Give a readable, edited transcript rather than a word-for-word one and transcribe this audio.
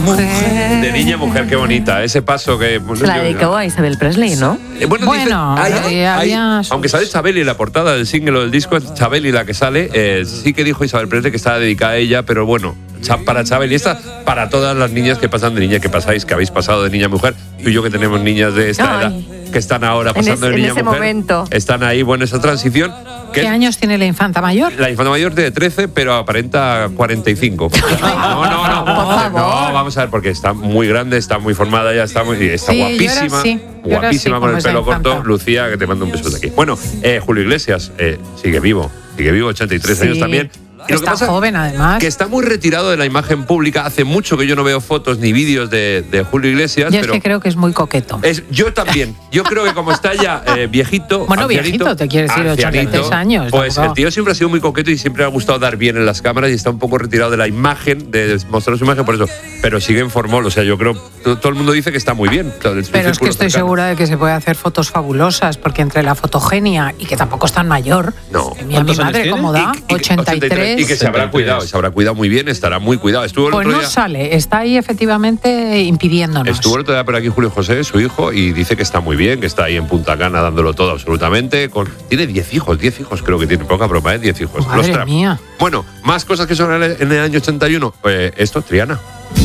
mujer. De niña a mujer, qué bonita. Ese paso que... Se la dedicó a Isabel Presley, ¿no? Bueno, aunque sale Chabeli en la portada del single o del disco, es Chabeli la que sale, sí que dijo Isabel Presley que estaba dedicada a ella, pero bueno, para Chabeli, esta para todas las niñas que pasan de niña, que pasáis, que habéis pasado de niña a mujer, tú y yo que tenemos niñas de esta edad, que están ahora pasando de niña a mujer. Momento. Están ahí, bueno, esa transición. ¿Qué años tiene la infanta mayor? La infanta mayor tiene 13, pero aparenta 45. No, vamos a ver, porque está muy grande, está muy formada, ya está guapísima. Guapísima con el pelo corto. Lucía, que te mando un beso de aquí. Bueno, Julio Iglesias sigue vivo, 83 años también. Y está joven, además. Que está muy retirado de la imagen pública. Hace mucho que yo no veo fotos ni vídeos de Julio Iglesias. Yo es que creo que es muy coqueto. Yo también. Yo creo que como está ya viejito... Bueno, viejito, te quieres decir 83 años. Pues el tío siempre ha sido muy coqueto y siempre le ha gustado dar bien en las cámaras y está un poco retirado de la imagen, de mostrar su imagen, por eso. Pero sigue en formol. O sea, yo creo... Todo el mundo dice que está muy bien. Pero es que estoy segura de que se puede hacer fotos fabulosas, porque entre la fotogenia y que tampoco es tan mayor... No. Mi madre, ¿cómo da? 83... Y que se habrá cuidado muy bien, estará muy cuidado. Pues no sale, está ahí efectivamente impidiéndonos. Estuvo el otro día por aquí Julio José, su hijo, y dice que está muy bien, que está ahí en Punta Cana dándolo todo absolutamente. Tiene 10 hijos creo que tiene, poca broma, 10 hijos. Madre mía. Bueno, más cosas que son en el año 81. Esto, Triana.